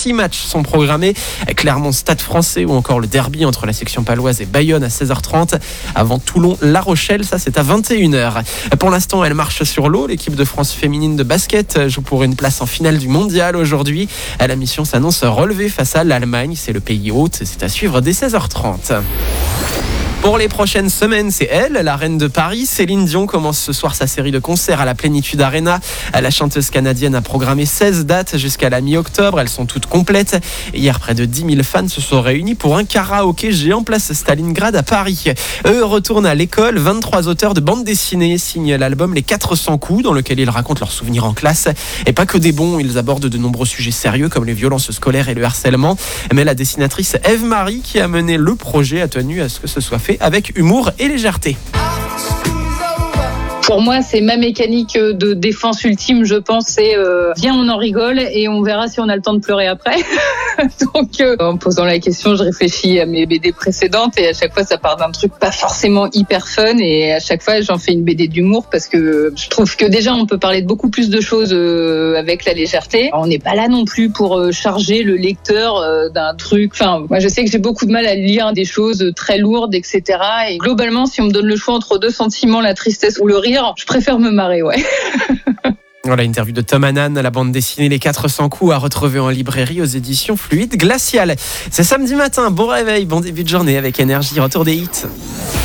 6 matchs sont programmés. Clermont Stade Français ou encore le derby entre la section paloise et Bayonne à 16h30. Avant Toulon-La Rochelle, ça c'est à 21h. Pour l'instant, elle marche sur l'eau. L'équipe de France féminine de basket joue pour une place en finale du mondial aujourd'hui. La mission s'annonce relevée face à l'Allemagne. C'est le pays hôte. C'est à suivre dès 16h30. Pour les prochaines semaines, c'est elle, la reine de Paris. Céline Dion commence ce soir sa série de concerts à la Plénitude Arena. La chanteuse canadienne a programmé 16 dates jusqu'à la mi-octobre. Elles sont toutes complètes. Hier, près de 10 000 fans se sont réunis pour un karaoké géant place Stalingrad à Paris. Eux retournent à l'école. 23 auteurs de bandes dessinées signent l'album Les 400 coups, dans lequel ils racontent leurs souvenirs en classe. Et pas que des bons, ils abordent de nombreux sujets sérieux comme les violences scolaires et le harcèlement. Mais la dessinatrice Ève-Marie, qui a mené le projet, a tenu à ce que ce soit fait avec humour et légèreté. Pour moi, c'est ma mécanique de défense ultime, je pense. C'est viens, on en rigole et on verra si on a le temps de pleurer après. Donc, en me posant la question, je réfléchis à mes BD précédentes et à chaque fois, ça part d'un truc pas forcément hyper fun et à chaque fois, j'en fais une BD d'humour parce que je trouve que déjà, on peut parler de beaucoup plus de choses avec la légèreté. On n'est pas là non plus pour charger le lecteur d'un truc. Enfin, moi, je sais que j'ai beaucoup de mal à lire des choses très lourdes, etc. Et globalement, si on me donne le choix entre deux sentiments, la tristesse ou le rire, je préfère me marrer, ouais. Voilà, interview de Tom Hannan, la bande dessinée Les 400 coups à retrouver en librairie aux éditions Fluide Glacial. C'est samedi matin, bon réveil, bon début de journée avec Énergie, retour des hits.